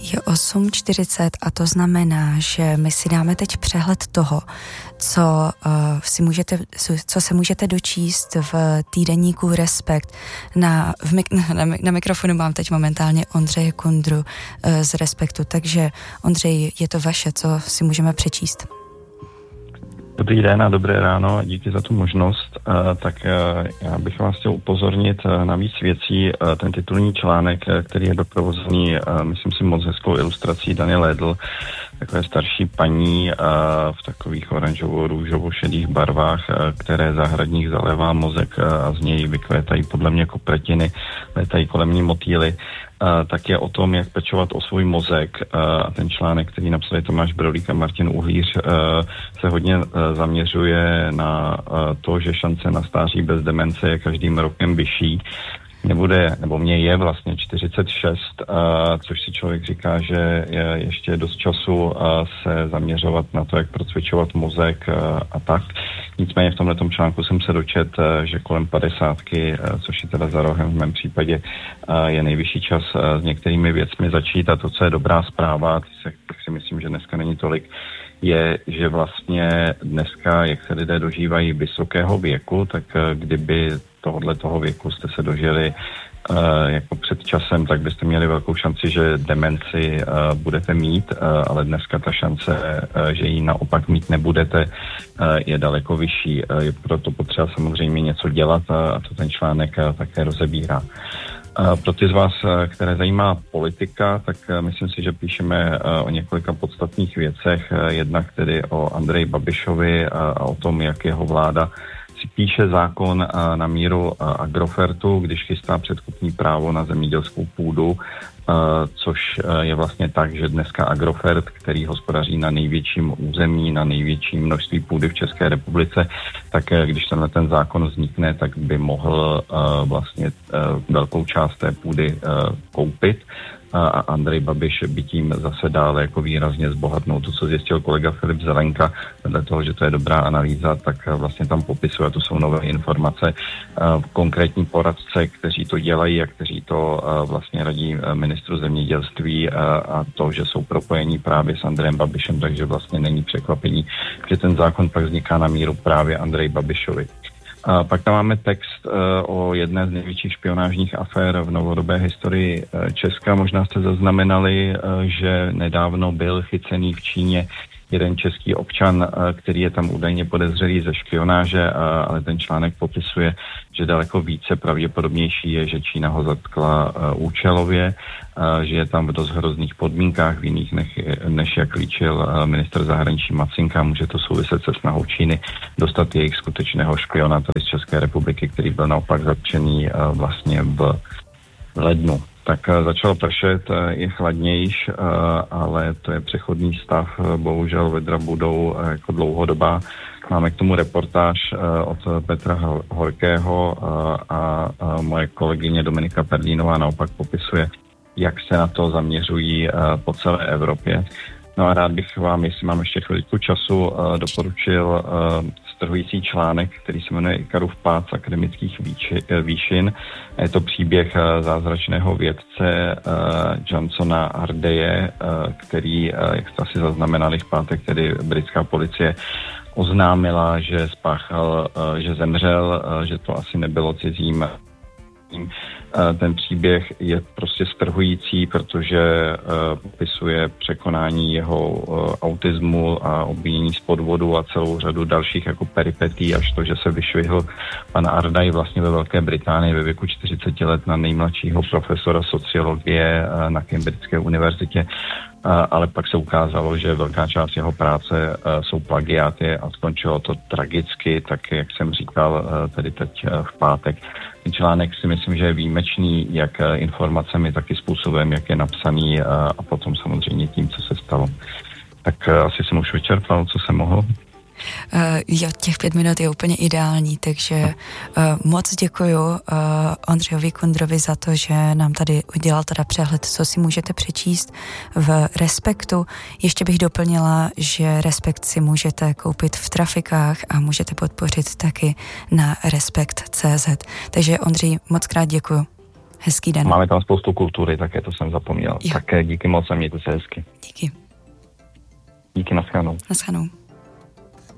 Je 8:40 a to znamená, že my si dáme teď přehled toho, co se můžete dočíst v týdeníku Respekt. Na mikrofonu mám teď momentálně Ondřeje Kundru z Respektu, takže Ondřej, je to vaše, co si můžeme přečíst? Dobrý den a dobré ráno a díky za tu možnost. Tak já bych vás chtěl upozornit na víc věcí. Ten titulní článek, který je doprovozený, myslím si, moc hezkou ilustrací Dany Lédl, takové starší paní v takových oranžovo-růžovo-šedých barvách, které zahradník zalévá mozek a z něj vykvétají podle mě kopretiny, létají kolem ní motýly. Tak je o tom, jak pečovat o svůj mozek. A ten článek, který napsali Tomáš Brolík a Martin Uhlíř, se hodně zaměřuje na to, že šance na stáří bez demence je každým rokem vyšší. Mně je vlastně 46, což si člověk říká, že je ještě dost času se zaměřovat na to, jak procvičovat mozek a tak. Nicméně v tomhletom článku jsem se dočet, že kolem 50, což je teda za rohem v mém případě, je nejvyšší čas s některými věcmi začít a to, co je dobrá zpráva, tak si myslím, že dneska není tolik, je, že vlastně dneska, jak se lidé dožívají vysokého věku, tak kdyby toho věku jste se dožili jako před časem, tak byste měli velkou šanci, že demenci budete mít, ale dneska ta šance, že ji naopak mít nebudete, je daleko vyšší. Je proto potřeba samozřejmě něco dělat a to ten článek také rozebírá. Pro ty z vás, které zajímá politika, tak myslím si, že píšeme o několika podstatných věcech. Jednak tedy o Andreji Babišovi a o tom, jak jeho vláda si píše zákon na míru Agrofertu, když chystá předkupní právo na zemědělskou půdu, což je vlastně tak, že dneska Agrofert, který hospodaří na největším území, na největší množství půdy v České republice, tak když ten zákon vznikne, tak by mohl vlastně velkou část té půdy koupit a Andrej Babiš by tím zase dále jako výrazně zbohatnout. To, co zjistil kolega Filip Zelenka, vedle toho, že to je dobrá analýza, tak vlastně tam popisuje, a to jsou nové informace, konkrétní poradce, kteří to dělají a kteří to vlastně radí ministru zemědělství a to, že jsou propojení právě s Andrejem Babišem, takže vlastně není překvapení, že ten zákon pak vzniká na míru právě Andreji Babišovi. A pak tam máme text o jedné z největších špionážních afér v novodobé historii Česka. Možná jste zaznamenali, že nedávno byl chycený v Číně jeden český občan, který je tam údajně podezřelý ze špionáže, ale ten článek popisuje, že daleko více pravděpodobnější je, že Čína ho zatkla účelově, že je tam v dost hrozných podmínkách, v jiných než jak líčil ministr zahraničí Macinka. Může to souviset se snahou Číny dostat jejich skutečného špiona tady z České republiky, který byl naopak zatčený vlastně v lednu. Tak začalo pršet, je chladnější, ale to je přechodný stav. Bohužel vedra budou jako dlouhodobá. Máme k tomu reportáž od Petra Horkého a moje kolegyně Dominika Perlínová naopak popisuje, jak se na to zaměřují po celé Evropě. No a rád bych vám, jestli mám ještě chviličku času, doporučil strhující článek, který se jmenuje Ikarův pád z akademických výšin. Je to příběh zázračného vědce Johnsona Hardeje, který, jak jste asi zaznamenali v pátek, tedy britská policie oznámila, že že zemřel, že to asi nebylo cizím. Ten příběh je prostě strhující, protože popisuje překonání jeho autismu a obvinění z podvodu a celou řadu dalších jako peripetí, až to, že se vyšvihl pan Ardaj vlastně ve Velké Británii ve věku 40 let na nejmladšího profesora sociologie na Cambridgeské univerzitě. Ale pak se ukázalo, že velká část jeho práce jsou plagiáty a skončilo to tragicky, tak jak jsem říkal tady teď v pátek. Ten článek si myslím, že je výjimečný jak informacemi, tak i způsobem, jak je napsaný a potom samozřejmě tím, co se stalo. Tak asi jsem už vyčerpal, co jsem mohl. Jo, těch 5 minut je úplně ideální, takže moc děkuju Ondřejovi Kundrovi za to, že nám tady udělal teda přehled, co si můžete přečíst v Respektu. Ještě bych doplnila, že Respekt si můžete koupit v trafikách a můžete podpořit taky na respekt.cz. Takže Ondřej, moc krát děkuju. Hezký den. Máme tam spoustu kultury, také to jsem zapomněl. Jo. Tak díky moc a mějte se hezky. Díky. Díky, naschledanou. Naschledanou.